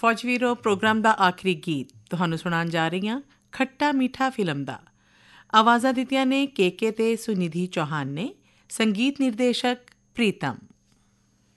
ਫੌਜ ਵੀਰੋ, ਪ੍ਰੋਗਰਾਮ ਦਾ ਆਖਰੀ ਗੀਤ ਤੁਹਾਨੂੰ ਸੁਣਾਉਣ ਜਾ ਰਹੀ ਹਾਂ ਖੱਟਾ ਮੀਠਾ ਫਿਲਮ ਦਾ। ਆਵਾਜ਼ਾਂ ਦਿੱਤੀਆਂ ਨੇ KK ਤੇ ਸੁਨਿਧੀ ਚੌਹਾਨ ਨੇ, ਸੰਗੀਤ ਨਿਰਦੇਸ਼ਕ ਪ੍ਰੀਤਮ।